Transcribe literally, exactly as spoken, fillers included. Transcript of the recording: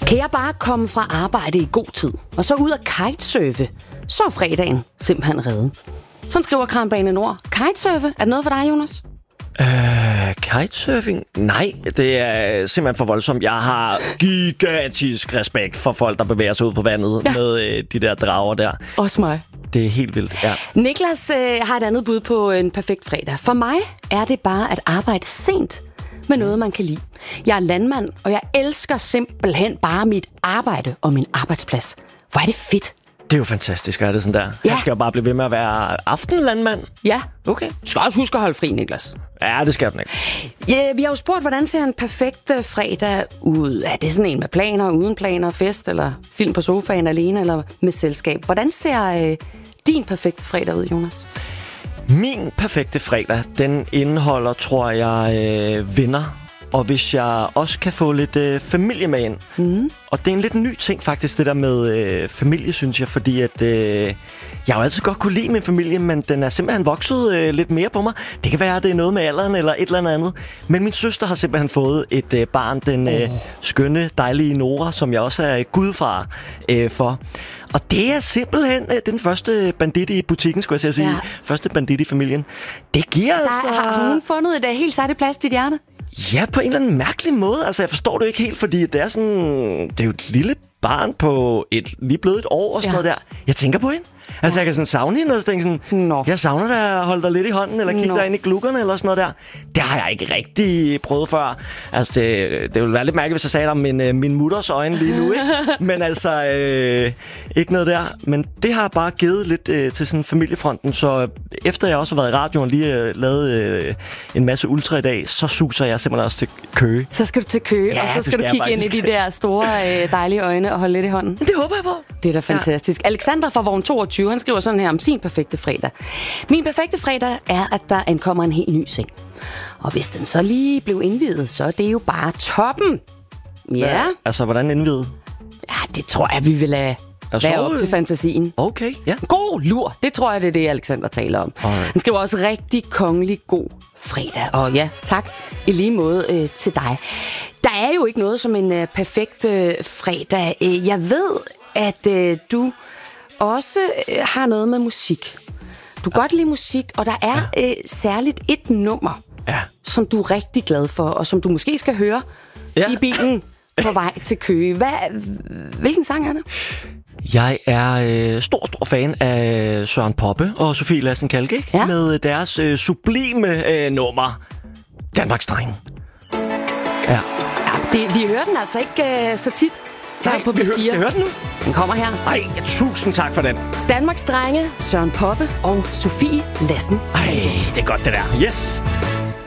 Kan jeg bare komme fra arbejde i god tid, og så ud og kitesurfe, så er fredagen simpelthen reddet. Sådan skriver Kranbane Nord. Kitesurfe, er det noget for dig, Jonas? Øh, kitesurfing? Nej, det er simpelthen for voldsomt. Jeg har gigantisk respekt for folk, der bevæger sig ud på vandet ja. med øh, de der drager der. Også mig. Det er helt vildt, ja. Niklas øh, har et andet bud på en perfekt fredag. For mig er det bare at arbejde sent med noget, man kan lide. Jeg er landmand, og jeg elsker simpelthen bare mit arbejde og min arbejdsplads. Hvor er det fedt. Det er jo fantastisk, er det sådan der? Ja. Han skal jo bare blive ved med at være aftenlandmand. Ja. Okay. Du skal også huske at holde fri, Niklas. Ja, det skal den ikke. Ja, vi har jo spurgt, hvordan ser en perfekt fredag ud? Er det sådan en med planer, uden planer, fest, eller film på sofaen alene, eller med selskab? Hvordan ser øh, din perfekte fredag ud, Jonas? Min perfekte fredag, den indeholder, tror jeg, øh, venner. Og hvis jeg også kan få lidt øh, familie med ind. Mm. Og det er en lidt ny ting faktisk, det der med øh, familie, synes jeg. Fordi at øh, jeg jo altid godt kunne lide min familie, men den er simpelthen vokset øh, lidt mere på mig. Det kan være, at det er noget med alderen eller et eller andet. Men min søster har simpelthen fået et øh, barn, den øh, oh. skønne, dejlige Nora, som jeg også er gudfar øh, for. Og det er simpelthen øh, den første bandit i butikken, skulle jeg sige. Ja. Første bandit i familien. Det giver der, altså... Har hun fundet et uh, helt særligt plads i dit hjerte? Ja, på en eller anden mærkelig måde. Altså, jeg forstår det ikke helt, fordi det er sådan... Det er jo et lille barn på et lige blevet et år og sådan ja. noget der. Jeg tænker på hende. Altså, ja. jeg kan sådan savne hende, og så tænke sådan... Nå. Jeg savner dig at holde dig lidt i hånden, eller kigge dig ind i glukkerne, eller sådan noget der. Det har jeg ikke rigtig prøvet før. Altså, det, det ville være lidt mærkeligt, hvis jeg sagde det om min, min mutters øjne lige nu, ikke? Men altså, øh, ikke noget der. Men det har bare givet lidt øh, til sådan familiefronten, så efter jeg også har været i radioen lige øh, lavet øh, en masse ultra i dag, så suser jeg simpelthen også til Køge. Så skal du til Køge, ja, og så skal, skal du kigge ind i de der store, øh, dejlige øjne og holde lidt i hånden. Det håber jeg på. Det er da fantastisk. Ja. Alexander fra Vogn toogtyve, han skriver sådan her om sin perfekte fredag. Min perfekte fredag er, at der ankommer en helt ny seng. Og hvis den så lige blev indviet, så er det jo bare toppen. Ja. ja altså, hvordan indviet? Ja, det tror jeg, vi vil lade være op til fantasien. Okay, ja. God lur. Det tror jeg, det er det, Alexander taler om. Alright. Han skriver også rigtig kongelig god fredag. Og ja, tak i lige måde øh, til dig. Der er jo ikke noget som en øh, perfekt øh, fredag. Jeg ved, at øh, du også øh, har noget med musik. Du kan ja. godt lide musik, og der er ja. øh, særligt et nummer, ja. som du er rigtig glad for, og som du måske skal høre ja. i bilen på vej til Køge. Hvad, hvilken sang er det? Jeg er øh, stor, stor fan af Søren Poppe og Sofie Lassen-Kalke, ikke? Ja. Med deres øh, sublime øh, nummer, Danmarks Drenge. Ja. ja det, vi hører den altså ikke øh, så tit. Nej, på vi hører, skal høre den nu? Den kommer her. Ej, tusind tak for den. Danmarks Drenge, Søren Poppe og Sofie Lassen. Ej, det er godt det der. Yes!